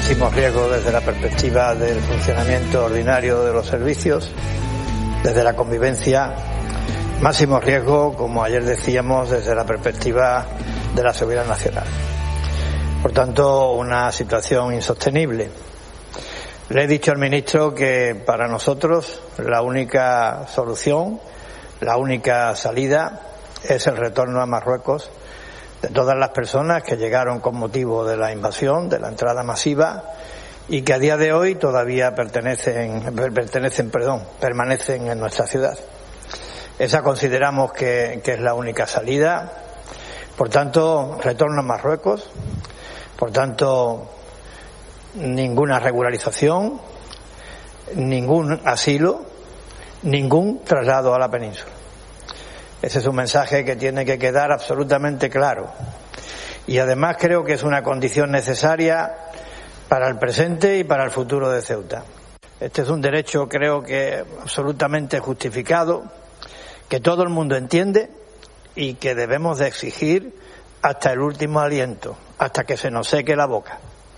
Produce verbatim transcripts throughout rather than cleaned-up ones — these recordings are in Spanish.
máximo riesgo desde la perspectiva del funcionamiento ordinario de los servicios, desde la convivencia, máximo riesgo, como ayer decíamos, desde la perspectiva de la seguridad nacional. Por tanto, una situación insostenible. Le he dicho al ministro que para nosotros la única solución, la única salida es el retorno a Marruecos de todas las personas que llegaron con motivo de la invasión, de la entrada masiva, y que a día de hoy todavía pertenecen, pertenecen, perdón, permanecen en nuestra ciudad. Esa consideramos que, que es la única salida. Por tanto, retorno a Marruecos. Por tanto, ninguna regularización, ningún asilo, ningún traslado a la península. Ese es un mensaje que tiene que quedar absolutamente claro. Y además creo que es una condición necesaria para el presente y para el futuro de Ceuta. Este es un derecho, creo que absolutamente justificado, que todo el mundo entiende y que debemos de exigir hasta el último aliento, hasta que se nos seque la boca.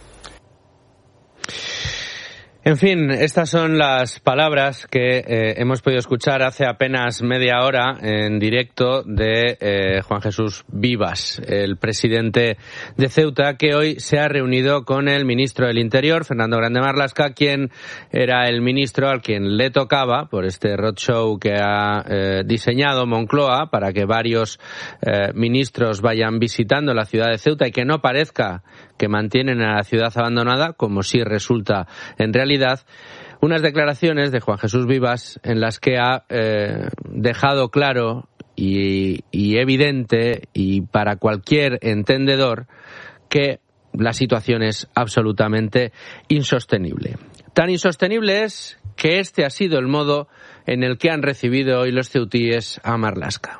En fin, estas son las palabras que eh, hemos podido escuchar hace apenas media hora en directo de eh, Juan Jesús Vivas, el presidente de Ceuta, que hoy se ha reunido con el ministro del Interior, Fernando Grande Marlaska, quien era el ministro al quien le tocaba por este roadshow que ha eh, diseñado Moncloa para que varios eh, ministros vayan visitando la ciudad de Ceuta y que no parezca que mantienen a la ciudad abandonada, como sí resulta en realidad, unas declaraciones de Juan Jesús Vivas en las que ha eh, dejado claro y, y evidente y para cualquier entendedor que la situación es absolutamente insostenible. Tan insostenible es que este ha sido el modo en el que han recibido hoy los ceutíes a Marlaska.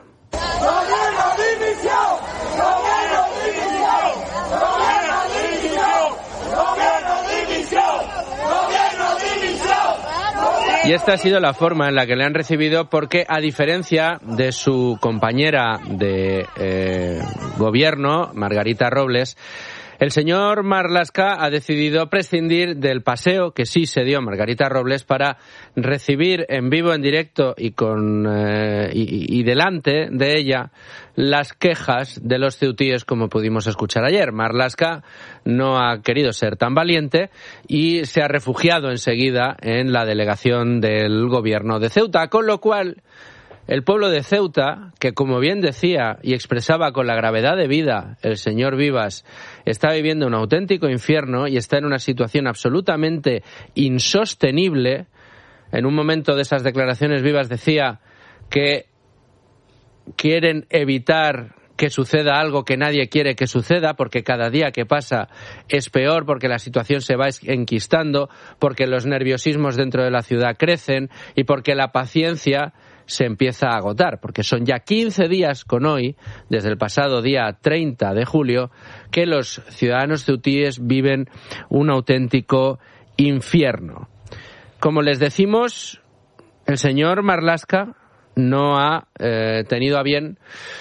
Y esta ha sido la forma en la que le han recibido porque, a diferencia de su compañera de eh, gobierno, Margarita Robles, el señor Marlaska ha decidido prescindir del paseo que sí se dio a Margarita Robles para recibir en vivo, en directo y con eh, y, y delante de ella las quejas de los ceutíes, como pudimos escuchar ayer. Marlaska no ha querido ser tan valiente y se ha refugiado enseguida en la delegación del gobierno de Ceuta, con lo cual el pueblo de Ceuta, que como bien decía y expresaba con la gravedad de vida el señor Vivas, está viviendo un auténtico infierno y está en una situación absolutamente insostenible. En un momento de esas declaraciones, Vivas decía que quieren evitar que suceda algo que nadie quiere que suceda, porque cada día que pasa es peor, porque la situación se va enquistando, porque los nerviosismos dentro de la ciudad crecen y porque la paciencia se empieza a agotar, porque son ya quince días con hoy, desde el pasado día treinta de julio, que los ciudadanos ceutíes viven un auténtico infierno. Como les decimos, el señor Marlaska no ha eh, tenido a bien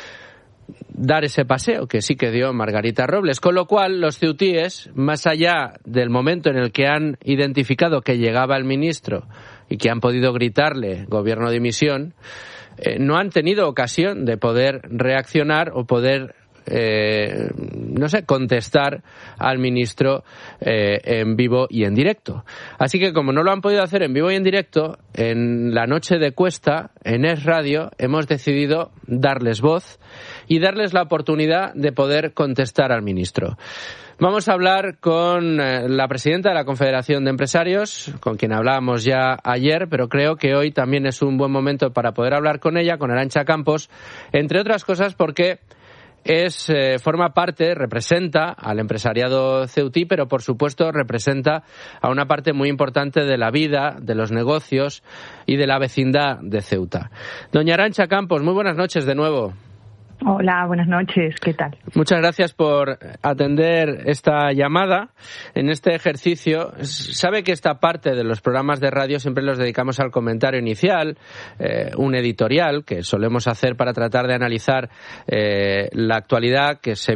dar ese paseo que sí que dio Margarita Robles, con lo cual los ceutíes, más allá del momento en el que han identificado que llegaba el ministro y que han podido gritarle gobierno de dimisión, eh, no han tenido ocasión de poder reaccionar o poder eh, no sé, contestar al ministro eh, en vivo y en directo. Así que como no lo han podido hacer en vivo y en directo, en la noche de Cuesta, en Es Radio, hemos decidido darles voz y darles la oportunidad de poder contestar al ministro. Vamos a hablar con la presidenta de la Confederación de Empresarios, con quien hablábamos ya ayer, pero creo que hoy también es un buen momento para poder hablar con ella, con Arantxa Campos, entre otras cosas porque es eh, forma parte, representa al empresariado ceutí, pero por supuesto representa a una parte muy importante de la vida, de los negocios y de la vecindad de Ceuta. Doña Arantxa Campos, muy buenas noches de nuevo. Hola, buenas noches, ¿qué tal? Muchas gracias por atender esta llamada en este ejercicio. Sabe que esta parte de los programas de radio siempre los dedicamos al comentario inicial, eh, un editorial que solemos hacer para tratar de analizar eh, la actualidad que se vive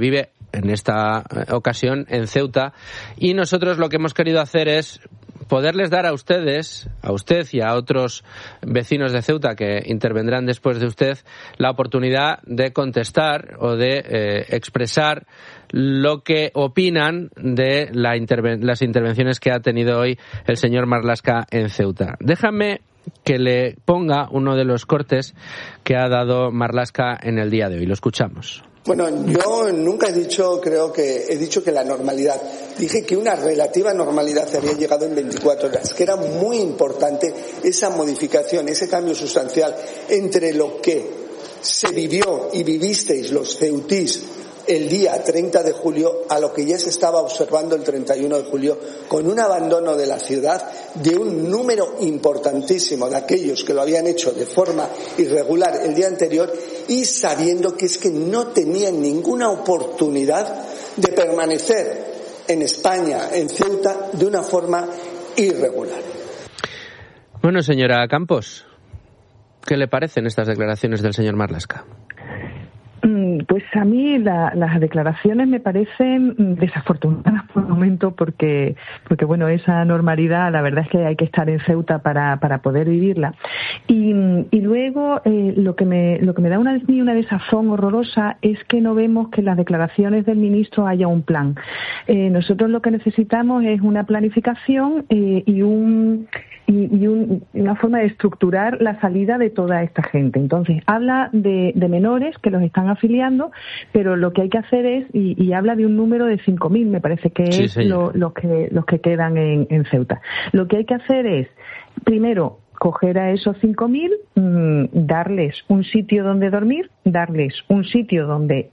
en esta ocasión en Ceuta, y nosotros lo que hemos querido hacer es poderles dar a ustedes, a usted y a otros vecinos de Ceuta que intervendrán después de usted, la oportunidad de contestar o de eh, expresar lo que opinan de la interven- las intervenciones que ha tenido hoy el señor Marlaska en Ceuta. Déjame que le ponga uno de los cortes que ha dado Marlaska en el día de hoy. Lo escuchamos. Bueno, yo nunca he dicho, creo que he dicho que la normalidad. Dije que una relativa normalidad había llegado en veinticuatro horas, que era muy importante esa modificación, ese cambio sustancial entre lo que se vivió y vivisteis los ceutís el día treinta de julio a lo que ya se estaba observando el treinta y uno de julio, con un abandono de la ciudad de un número importantísimo de aquellos que lo habían hecho de forma irregular el día anterior y sabiendo que es que no tenían ninguna oportunidad de permanecer en España, en Ceuta, de una forma irregular. Bueno, señora Campos, ¿qué le parecen estas declaraciones del señor Marlaska? Pues a mí la, las declaraciones me parecen desafortunadas por el momento porque, porque bueno, esa normalidad la verdad es que hay que estar en Ceuta para, para poder vivirla. Y, y luego eh, lo que me lo que me da una, una desazón horrorosa es que no vemos que en las declaraciones del ministro haya un plan. Eh, nosotros lo que necesitamos es una planificación eh, y un y, y un, una forma de estructurar la salida de toda esta gente. Entonces, habla de, de menores que los están afiliando, pero lo que hay que hacer es, y, y habla de un número de cinco mil, me parece que sí, es lo, los que los que quedan en, en Ceuta. Lo que hay que hacer es, primero, coger a esos cinco mil, mmm, darles un sitio donde dormir, darles un sitio donde